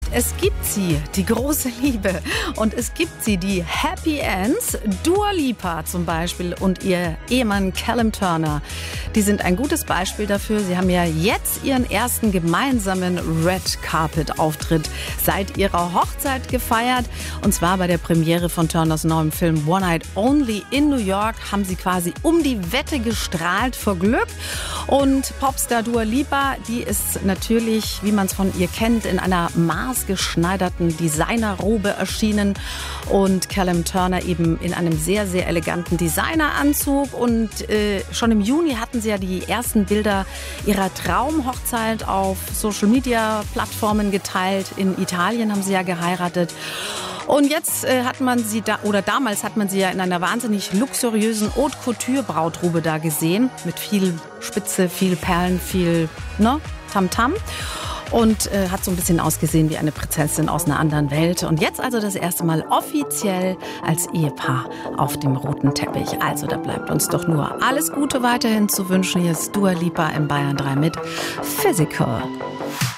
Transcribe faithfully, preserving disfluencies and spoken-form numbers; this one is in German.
Es gibt sie, die große Liebe, und es gibt sie, die Happy Ends. Dua Lipa zum Beispiel und ihr Ehemann Callum Turner, die sind ein gutes Beispiel dafür. Sie haben ja jetzt ihren ersten gemeinsamen Red Carpet Auftritt seit ihrer Hochzeit gefeiert. Und zwar bei der Premiere von Turners neuem Film One Night Only in New York haben sie quasi um die Wette gestrahlt vor Glück. Und Popstar Dua Lipa, die ist natürlich, wie man es von ihr kennt, in einer maßgeschneiderten Designerrobe erschienen. Und Callum Turner eben in einem sehr, sehr eleganten Designeranzug. Und äh, schon im Juni hatten sie ja die ersten Bilder ihrer Traumhochzeit auf Social-Media-Plattformen geteilt. In Italien haben sie ja geheiratet. Und jetzt äh, hat man sie da, oder damals hat man sie ja in einer wahnsinnig luxuriösen Haute Couture Brautrobe da gesehen. Mit viel Spitze, viel Perlen, viel, ne, Tamtam. Und äh, hat so ein bisschen ausgesehen wie eine Prinzessin aus einer anderen Welt. Und jetzt also das erste Mal offiziell als Ehepaar auf dem roten Teppich. Also da bleibt uns doch nur alles Gute weiterhin zu wünschen. Hier ist Dua Lipa im Bayern drei mit Physical.